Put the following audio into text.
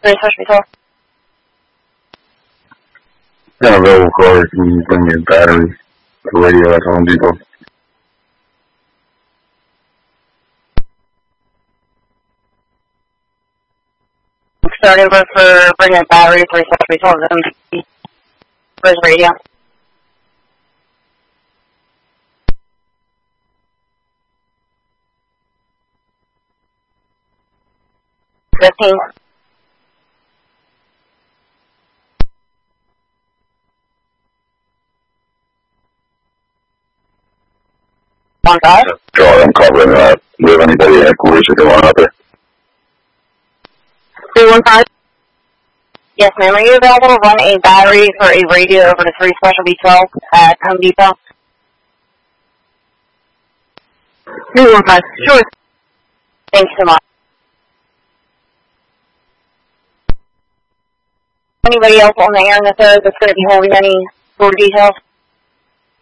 Very special detail. Got a available car. Can you bring me a battery for radio at Home Depot? Starting for bringing a battery for special detail. Where's radio? $15. $1 5. Sorry, I'm covering that. Do you have anybody in inquiries that want out there? 315. Yes, ma'am. Are you available to run a battery for a radio over to 3 Special B12 at Home Depot? 315. Sure. Thanks so much. Anybody else on the air in the third that's going to be holding any store details?